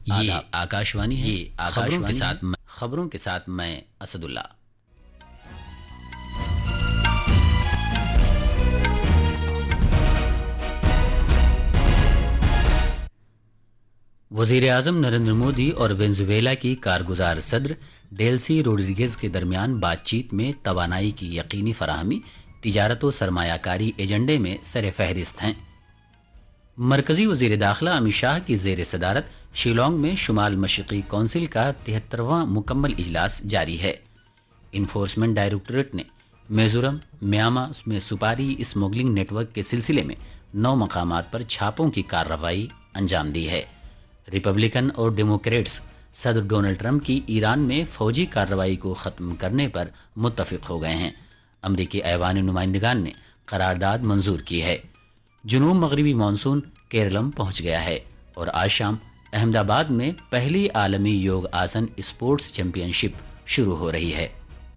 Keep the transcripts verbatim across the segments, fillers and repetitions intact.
یہ آکاشوانی ہے، خبروں کے ساتھ خبروں کے ساتھ میں اسد اللہ۔ وزیر اعظم نریندر مودی اور وینزویلا کی کارگزار صدر ڈیلسی روڈریگز کے درمیان بات چیت میں توانائی کی یقینی فراہمی تجارت و سرمایہ کاری ایجنڈے میں سر فہرست ہیں۔ مرکزی وزیر داخلہ امت شاہ کی زیر صدارت شیلانگ میں شمال مشرقی کونسل کا تہترواں مکمل اجلاس جاری ہے۔ انفورسمنٹ ڈائریکٹوریٹ نے میزورم میاما میں سپاری اسمگلنگ نیٹ ورک کے سلسلے میں نو مقامات پر چھاپوں کی کارروائی انجام دی ہے۔ ریپبلکن اور ڈیموکریٹس صدر ڈونلڈ ٹرمپ کی ایران میں فوجی کارروائی کو ختم کرنے پر متفق ہو گئے ہیں۔ امریکی ایوان نمائندگان نے قرارداد منظور کی ہے۔ جنوب مغربی مانسون کیرلم پہنچ گیا ہے اور آج شام احمد آباد میں پہلی عالمی یوگ آسن اسپورٹس چیمپئن شپ شروع ہو رہی ہے۔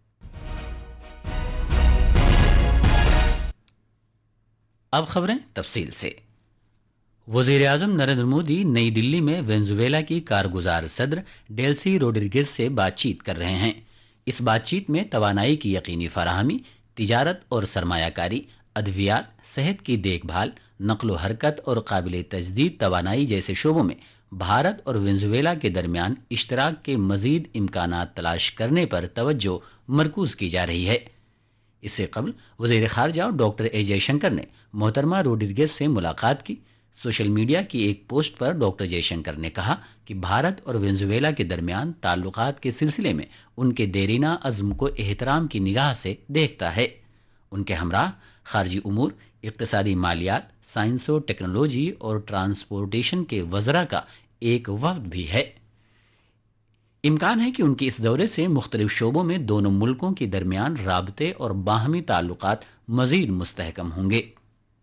اب خبریں تفصیل سے۔ وزیر اعظم نریندر مودی نئی دلی میں وینزویلا کی کارگزار صدر ڈیلسی روڈریگز سے بات چیت کر رہے ہیں۔ اس بات چیت میں توانائی کی یقینی فراہمی، تجارت اور سرمایہ کاری، ادویات، صحت کی دیکھ بھال، نقل و حرکت اور قابل تجدید توانائی جیسے شعبوں میں بھارت اور وینزویلا کے درمیان اشتراک کے مزید امکانات تلاش کرنے پر توجہ مرکوز کی جا رہی ہے۔ اس سے قبل وزیر خارجہ ڈاکٹر اے جے شنکر نے محترمہ روڈریگز سے ملاقات کی۔ سوشل میڈیا کی ایک پوسٹ پر ڈاکٹر جے شنکر نے کہا کہ بھارت اور وینزویلا کے درمیان تعلقات کے سلسلے میں ان کے دیرینہ عزم کو احترام کی نگاہ سے دیکھتا ہے۔ ان کے ہمراہ خارجی امور، اقتصادی مالیات، سائنس و ٹیکنالوجی اور ٹرانسپورٹیشن کے وزراء کا ایک وفد بھی ہے۔ امکان ہے کہ ان کے اس دورے سے مختلف شعبوں میں دونوں ملکوں کے درمیان رابطے اور باہمی تعلقات مزید مستحکم ہوں گے۔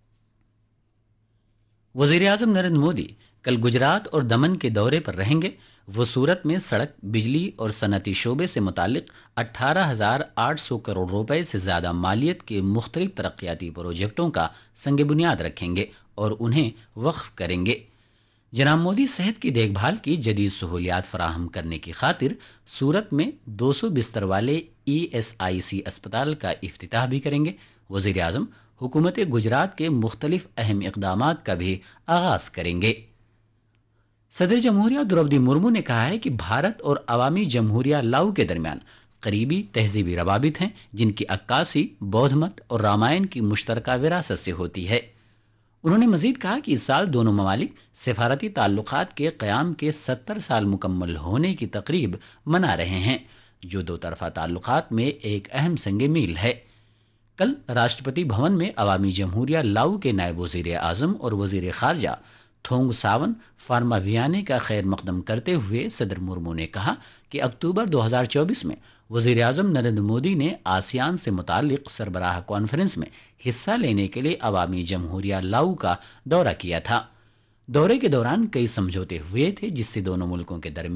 وزیر اعظم نریندر مودی کل گجرات اور دمن کے دورے پر رہیں گے۔ وہ سورت میں سڑک، بجلی اور صنعتی شعبے سے متعلق اٹھارہ ہزار آٹھ سو کروڑ روپے سے زیادہ مالیت کے مختلف ترقیاتی پروجیکٹوں کا سنگ بنیاد رکھیں گے اور انہیں وقف کریں گے۔ جناب مودی صحت کی دیکھ بھال کی جدید سہولیات فراہم کرنے کی خاطر سورت میں دو سو بستر والے ای ایس آئی سی اسپتال کا افتتاح بھی کریں گے۔ وزیر اعظم حکومت گجرات کے مختلف اہم اقدامات کا بھی آغاز کریں گے۔ صدر جمہوریہ دروپدی مرمو نے کہا ہے کہ بھارت اور عوامی جمہوریہ لاؤ کے درمیان قریبی تہذیبی روابط ہیں، جن کی عکاسی بودھ مت اور رامائن کی مشترکہ وراثت سے ہوتی ہے۔ انہوں نے مزید کہا کہ اس سال دونوں ممالک سفارتی تعلقات کے قیام کے ستر سال مکمل ہونے کی تقریب منا رہے ہیں، جو دو طرفہ تعلقات میں ایک اہم سنگ میل ہے۔ کل راشٹرپتی بھون میں عوامی جمہوریہ لاؤ کے نائب وزیر اعظم اور وزیر خارجہ تھونگ ساون فارماویانے کا خیر مقدم کرتے ہوئے صدر مرمو نے کہا کہ اکتوبر دو ہزار چوبیس میں وزیر اعظم نریندر مودی نے آسیان سے متعلق سربراہ کانفرنس میں حصہ لینے کے لیے عوامی جمہوریہ لاؤ کا دورہ کیا تھا۔ دورے کے دوران کئی سمجھوتے ہوئے تھے، جس سے دونوں ملکوں کے درمیان